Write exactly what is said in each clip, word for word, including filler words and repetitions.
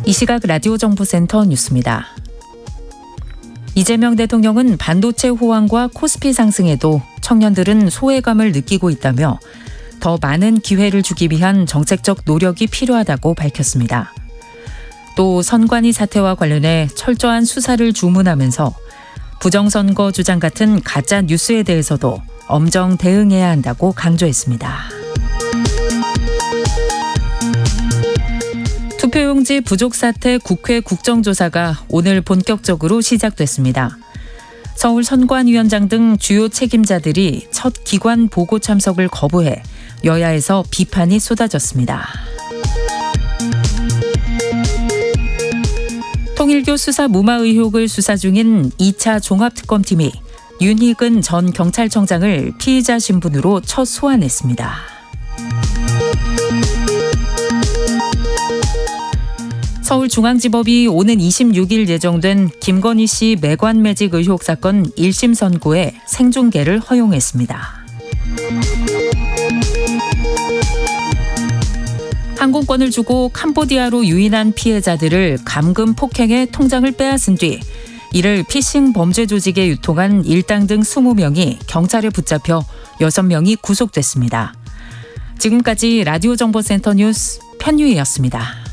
이 시각 라디오 정보센터 뉴스입니다. 이재명 대통령은 반도체 호황과 코스피 상승에도 청년들은 소외감을 느끼고 있다며 더 많은 기회를 주기 위한 정책적 노력이 필요하다고 밝혔습니다. 또 선관위 사태와 관련해 철저한 수사를 주문하면서 부정선거 주장 같은 가짜 뉴스에 대해서도 엄정 대응해야 한다고 강조했습니다. 투표용지 부족 사태 국회 국정조사가 오늘 본격적으로 시작됐습니다. 서울 선관위원장 등 주요 책임자들이 첫 기관 보고 참석을 거부해 여야에서 비판이 쏟아졌습니다. 통일교 수사 무마 의혹을 수사 중인 이 차 종합특검팀이 윤희근 전 경찰청장을 피의자 신분으로 첫 소환했습니다. 서울중앙지법이 오는 이십육 일 예정된 김건희 씨 매관매직 의혹 사건 일 심 선고에 생중계를 허용했습니다. 항공권을 주고 캄보디아로 유인한 피해자들을 감금 폭행해 통장을 빼앗은 뒤 이를 피싱 범죄 조직에 유통한 일당 등 이십 명이 경찰에 붙잡혀 여섯 명이 구속됐습니다. 지금까지 라디오 정보센터 뉴스 편유희였습니다.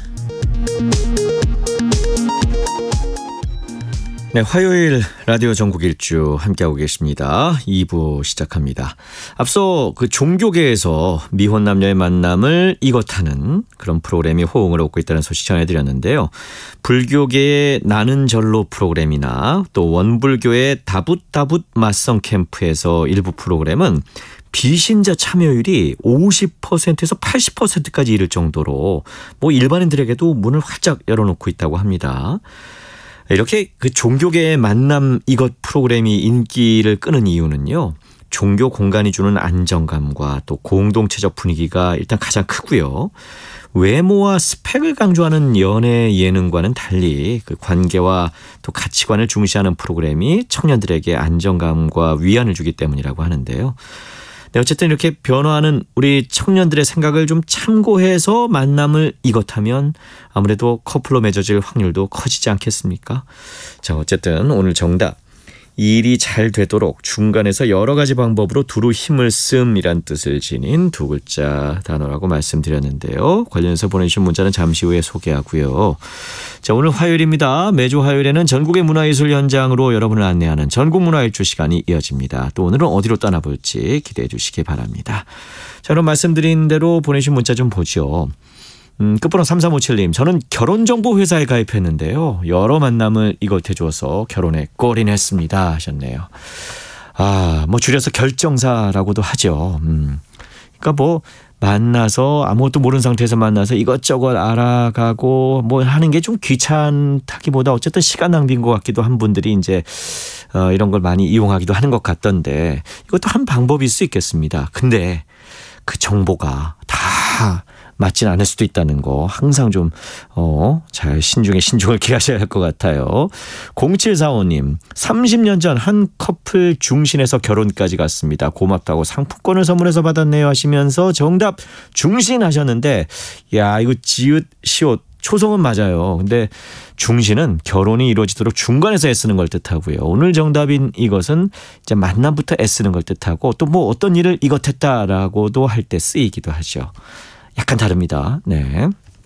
네, 화요일 라디오 전국 일주 함께하고 계십니다. 이 부 시작합니다. 앞서 그 종교계에서 미혼 남녀의 만남을 이것하는 그런 프로그램이 호응을 얻고 있다는 소식 전해드렸는데요. 불교계의 나는 절로 프로그램이나 또 원불교의 다붓다붓 맞성 캠프에서 일부 프로그램은 비신자 참여율이 오십 퍼센트에서 팔십 퍼센트까지 이를 정도로 뭐 일반인들에게도 문을 활짝 열어놓고 있다고 합니다. 이렇게 그 종교계의 만남 이것 프로그램이 인기를 끄는 이유는요. 종교 공간이 주는 안정감과 또 공동체적 분위기가 일단 가장 크고요. 외모와 스펙을 강조하는 연애 예능과는 달리 그 관계와 또 가치관을 중시하는 프로그램이 청년들에게 안정감과 위안을 주기 때문이라고 하는데요. 네, 어쨌든 이렇게 변화하는 우리 청년들의 생각을 좀 참고해서 만남을 이것하면 아무래도 커플로 맺어질 확률도 커지지 않겠습니까? 자, 어쨌든 오늘 정답. 일이 잘 되도록 중간에서 여러 가지 방법으로 두루 힘을 씀이란 뜻을 지닌 두 글자 단어라고 말씀드렸는데요. 관련해서 보내주신 문자는 잠시 후에 소개하고요. 자, 오늘 화요일입니다. 매주 화요일에는 전국의 문화예술 현장으로 여러분을 안내하는 전국문화일주 시간이 이어집니다. 또 오늘은 어디로 떠나볼지 기대해 주시기 바랍니다. 자, 그럼 말씀드린 대로 보내주신 문자 좀 보죠. 음, 끝번호 삼삼오칠 님, 저는 결혼정보회사에 가입했는데요. 여러 만남을 이것해 주어서 결혼에 골인했습니다 하셨네요. 아, 뭐 줄여서 결정사라고도 하죠. 음, 그러니까 뭐 만나서 아무것도 모르는 상태에서 만나서 이것저것 알아가고 뭐 하는 게 좀 귀찮다기보다 어쨌든 시간 낭비인 것 같기도 한 분들이 이제 어, 이런 걸 많이 이용하기도 하는 것 같던데 이것도 한 방법일 수 있겠습니다. 근데 그 정보가 다 맞진 않을 수도 있다는 거 항상 좀 어, 잘 신중에 신중을 기하셔야 할 것 같아요. 공칠사오 님, 삼십 년 전 한 커플 중신에서 결혼까지 갔습니다. 고맙다고 상품권을 선물해서 받았네요 하시면서 정답 중신 하셨는데 야 이거 지읒 시옷 초성은 맞아요. 근데 중신은 결혼이 이루어지도록 중간에서 애쓰는 걸 뜻하고요. 오늘 정답인 이것은 이제 만남부터 애쓰는 걸 뜻하고 또 뭐 어떤 일을 이것했다라고도 할 때 쓰이기도 하죠. 약간 다릅니다. 네.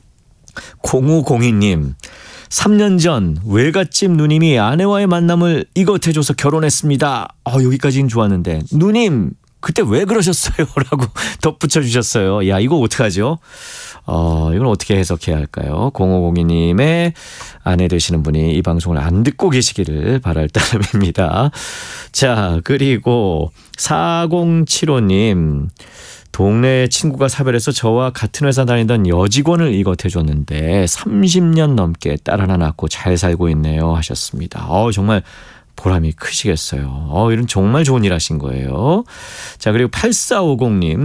공오공이 님, 삼 년 전 외갓집 누님이 아내와의 만남을 이것해줘서 결혼했습니다. 어, 여기까지는 좋았는데 누님 그때 왜 그러셨어요? 라고 덧붙여 주셨어요. 야, 이거 어떡하죠? 어, 이건 어떻게 해석해야 할까요? 공오공이 님의 아내 되시는 분이 이 방송을 안 듣고 계시기를 바랄 따름입니다. 자, 그리고 사공칠오 님, 동네 친구가 사별해서 저와 같은 회사 다니던 여직원을 이것해줬는데 삼십 년 넘게 딸 하나 낳고 잘 살고 있네요 하셨습니다. 어, 정말 보람이 크시겠어요. 어, 이런 정말 좋은 일 하신 거예요. 자, 그리고 팔사오공 님.